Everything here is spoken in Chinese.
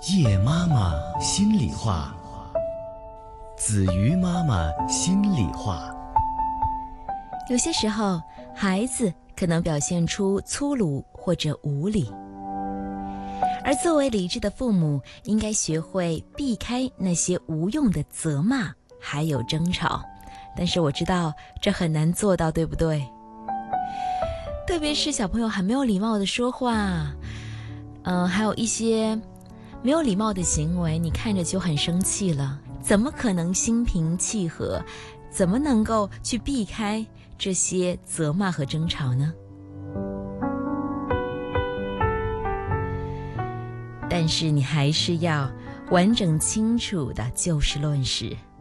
叶妈妈心里话，子瑜妈妈心里话。 有些时候，孩子可能表现出粗鲁或者无理，而作为理智的父母，应该学会避开那些无用的责骂，还有争吵。但是我知道这很难做到，对不对？特别是小朋友很没有礼貌的说话，还有一些没有礼貌的行为，你看着就很生气了，怎么可能心平气和？怎么能够去避开这些责骂和争吵呢？但是你还是要完整清楚的就事论事。